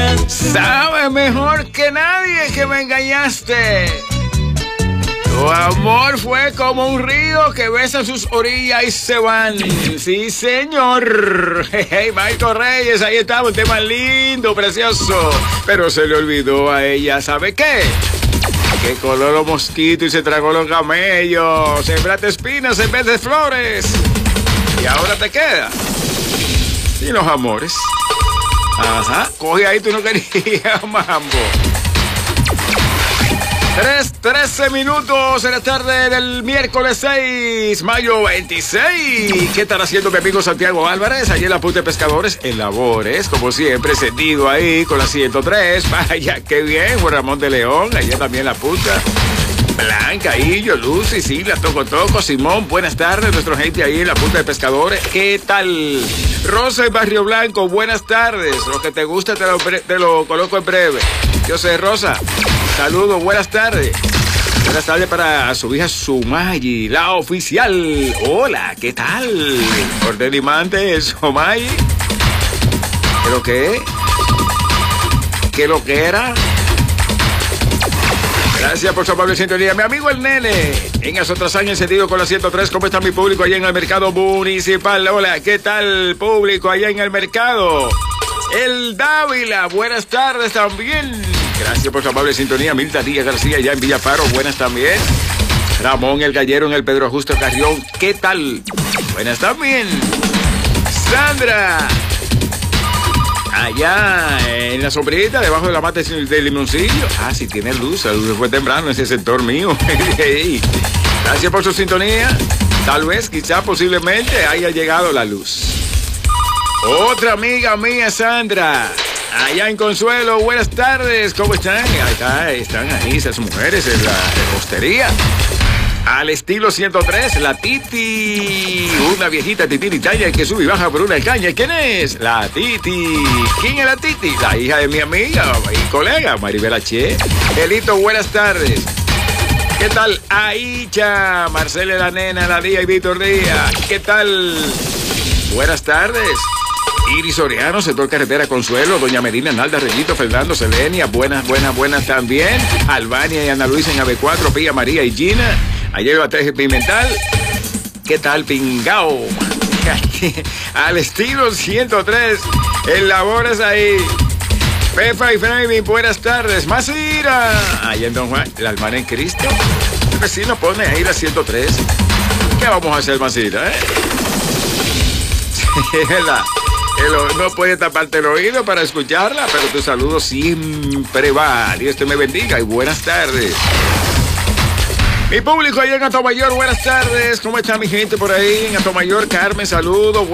Sabe mejor que nadie que me engañaste. Tu amor fue como un río que besa sus orillas y se van. Sí, señor. Hey, Maito Reyes, ahí estaba un tema lindo, precioso. Pero se le olvidó a ella, ¿sabe qué? Que coló los mosquitos y se tragó los camellos. Sembraste espinas en vez de flores. Y ahora te queda sin los amores. Ajá, coge ahí, tú no querías mambo. 13 minutos en la tarde del miércoles 6, mayo 26. ¿Qué están haciendo mi amigo Santiago Álvarez? Allí en la Punta de Pescadores, en labores, como siempre, sentido ahí con la 103. Vaya, qué bien, Juan Ramón de León, allá también la Punta. Blanca, Illo, Lucy, Silvia, Toco, Simón, buenas tardes, nuestra gente ahí en la Punta de Pescadores. ¿Qué tal? Rosa y Barrio Blanco, buenas tardes. Lo que te gusta te lo coloco en breve. Yo soy Rosa. Saludos, buenas tardes. Buenas tardes para su hija Sumayi, la oficial. Hola, ¿qué tal? Ordenimante, Sumayi. ¿Qué lo que? ¿Qué lo que era? Gracias por su amable sintonía. Mi amigo el Nene, en Azotrazaña encendido con la 103. ¿Cómo está mi público allá en el mercado municipal? Hola, ¿qué tal público allá en el mercado? El Dávila, buenas tardes también. Gracias por su amable sintonía. Milta Díaz García allá en Villafaro, buenas también. Ramón el Gallero en el Pedro Justo Carrión, ¿qué tal? Buenas también. Sandra, allá en la sombrita, debajo de la mata del limoncillo. Ah, sí tiene luz, la luz fue temprano en ese sector mío. Gracias por su sintonía. Tal vez, quizá, posiblemente haya llegado la luz. Otra amiga mía, Sandra, allá en Consuelo, buenas tardes, ¿cómo están? Están ahí esas mujeres en la repostería. Al estilo 103, la Titi, una viejita titiritaya que sube y baja por una caña. ¿Quién es? La Titi. ¿Quién es la Titi? La hija de mi amiga y colega, Maribel H. Elito, buenas tardes. ¿Qué tal? Aicha, Marcela la nena, la Día y Víctor Díaz. ¿Qué tal? Buenas tardes. Iris Soriano, sector carretera Consuelo, Doña Medina, Nalda, Reyito, Fernando, Selenia, buenas también. Albania y Ana Luisa en AB4, Pía, María y Gina. Ayer va a traer Pimental. ¿Qué tal, Pingao? Al estilo 103, en labores ahí. Pepa y Framing, buenas tardes. Masira, allá en Don Juan, la hermana en Cristo. El vecino pone ahí la 103. ¿Qué vamos a hacer, Masira, no puede taparte el oído para escucharla, pero tu saludo siempre va. Dios te me bendiga y buenas tardes. Mi público allá en Atomayor, buenas tardes. ¿Cómo está mi gente por ahí en Atomayor? Carmen, saludos.